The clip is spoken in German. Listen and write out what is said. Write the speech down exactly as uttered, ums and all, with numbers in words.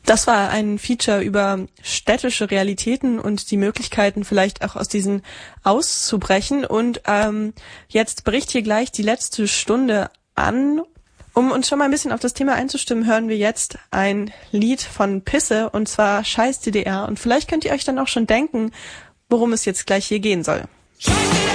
Das war ein Feature über städtische Realitäten und die Möglichkeiten, vielleicht auch aus diesen auszubrechen. Und ähm, jetzt bricht hier gleich die letzte Stunde an. Um uns schon mal ein bisschen auf das Thema einzustimmen, hören wir jetzt ein Lied von Pisse, und zwar Scheiß D D R. Und vielleicht könnt ihr euch dann auch schon denken, worum es jetzt gleich hier gehen soll. Scheiß